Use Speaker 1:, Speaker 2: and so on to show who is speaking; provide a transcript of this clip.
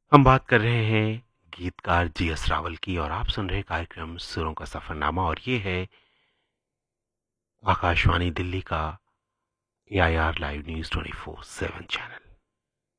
Speaker 1: हम बात कर रहे हैं गीतकार जी.एस. रावल की और आप सुन रहे कार्यक्रम सुरों का सफरनामा और ये है आकाशवाणी दिल्ली का AIR लाइव न्यूज़ 24/7 चैनल।